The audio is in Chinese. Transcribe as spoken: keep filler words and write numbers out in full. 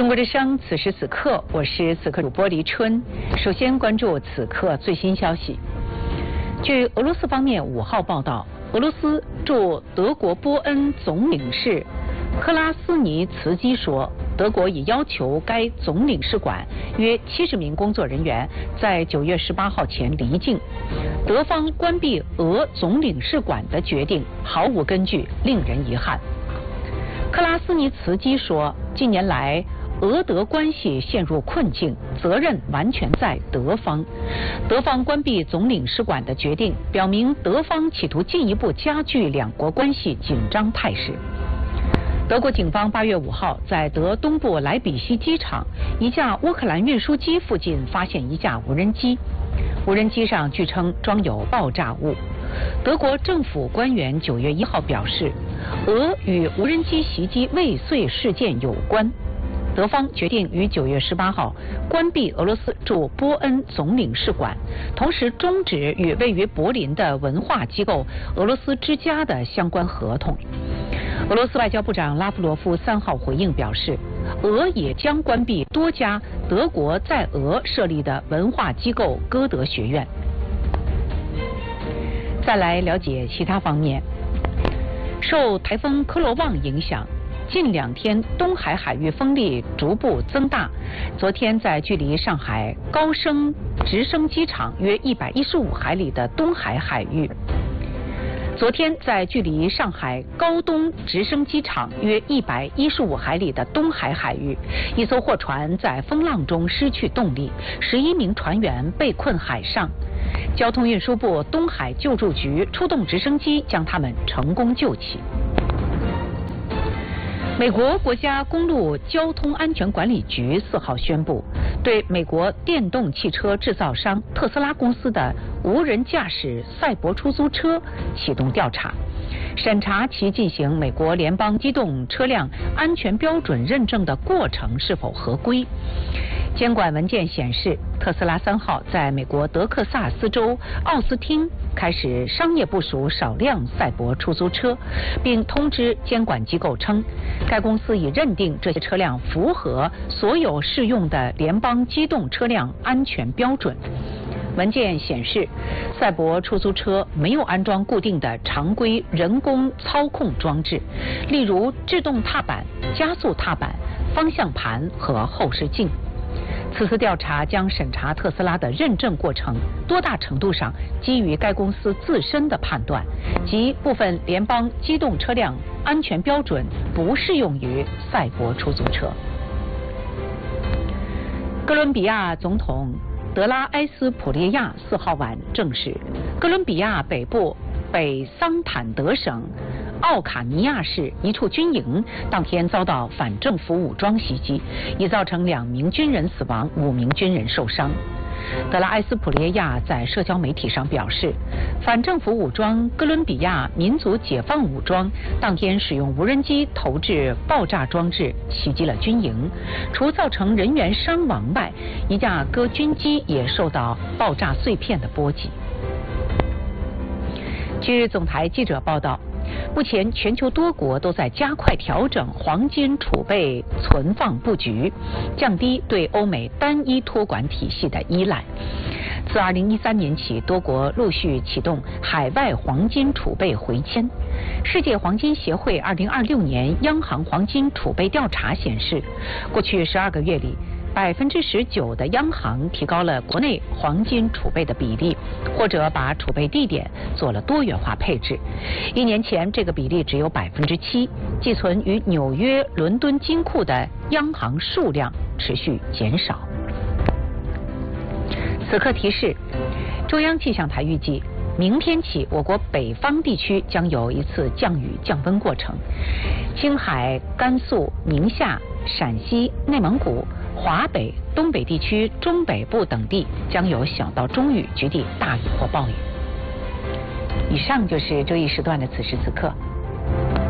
中国之声，此时此刻，我是此刻主播黎春。首先关注此刻最新消息。据俄罗斯方面五号报道，俄罗斯驻德国波恩总领事克拉斯尼茨基说，德国已要求该总领事馆约七十名工作人员在九月十八号前离境。德方关闭俄总领事馆的决定毫无根据，令人遗憾。克拉斯尼茨基说，近年来俄德关系陷入困境，责任完全在德方。德方关闭总领事馆的决定，表明德方企图进一步加剧两国关系紧张态势。德国警方八月五号在德东部莱比锡机场一架乌克兰运输机附近发现一架无人机，无人机上据称装有爆炸物。德国政府官员九月一号表示，俄与无人机袭击未遂事件有关。德方决定于九月十八号关闭俄罗斯驻波恩总领事馆，同时终止与位于柏林的文化机构俄罗斯之家的相关合同。俄罗斯外交部长拉夫罗夫三号回应表示，俄也将关闭多家德国在俄设立的文化机构歌德学院。再来了解其他方面。受台风科罗旺影响，近两天东海海域风力逐步增大。昨天在距离上海高升直升机场约一百一十五海里的东海海域，昨天在距离上海高东直升机场约一百一十五海里的东海海域，一艘货船在风浪中失去动力，十一名船员被困海上。交通运输部东海救助局出动直升机将他们成功救起。美国国家公路交通安全管理局四号宣布，对美国电动汽车制造商特斯拉公司的无人驾驶赛博出租车启动调查，审查其进行美国联邦机动车辆安全标准认证的过程是否合规。监管文件显示，特斯拉三号在美国德克萨斯州奥斯汀开始商业部署少量赛博出租车，并通知监管机构称，该公司已认定这些车辆符合所有适用的联邦机动车辆安全标准。文件显示，赛博出租车没有安装固定的常规人工操控装置，例如制动踏板、加速踏板、方向盘和后视镜。此次调查将审查特斯拉的认证过程多大程度上基于该公司自身的判断，即部分联邦机动车辆安全标准不适用于赛博出租车。哥伦比亚总统德拉埃斯普列亚四号晚证实，哥伦比亚北部北桑坦德省奥卡尼亚市一处军营当天遭到反政府武装袭击，已造成两名军人死亡，五名军人受伤。德拉埃斯普列亚在社交媒体上表示，反政府武装哥伦比亚民族解放武装当天使用无人机投掷爆炸装置袭击了军营，除造成人员伤亡外，一架哥军机也受到爆炸碎片的波及。据总台记者报道，目前全球多国都在加快调整黄金储备存放布局，降低对欧美单一托管体系的依赖。自二零一三年起，多国陆续启动海外黄金储备回迁。世界黄金协会二零二六年央行黄金储备调查显示，过去十二个月里，百分之十九的央行提高了国内黄金储备的比例，或者把储备地点做了多元化配置。一年前这个比例只有百分之七，寄存于纽约、伦敦金库的央行数量持续减少。此刻提示，中央气象台预计，明天起，我国北方地区将有一次降雨降温过程，青海、甘肃、宁夏、陕西、内蒙古、华北、东北地区中北部等地将有小到中雨，局地大雨或暴雨。以上就是这一时段的此时此刻。